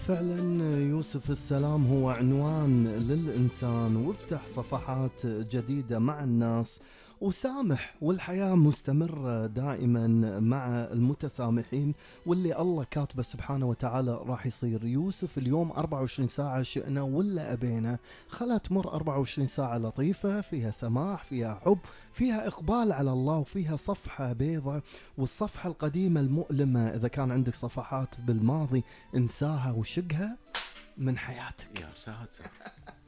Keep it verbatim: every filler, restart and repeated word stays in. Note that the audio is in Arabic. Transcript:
فعلا يوسف السلام هو عنوان للإنسان، وافتح صفحات جديدة مع الناس وسامح، والحياة مستمرة دائما مع المتسامحين، واللي الله كاتبه سبحانه وتعالى راح يصير. يوسف اليوم أربعة وعشرين ساعة شئنا ولا أبينا، خلا تمر أربعة وعشرين ساعة لطيفة فيها سماح، فيها حب، فيها إقبال على الله، وفيها صفحة بيضة. والصفحة القديمة المؤلمة إذا كان عندك صفحات بالماضي انساها وشقها من حياتك. يا ساتر.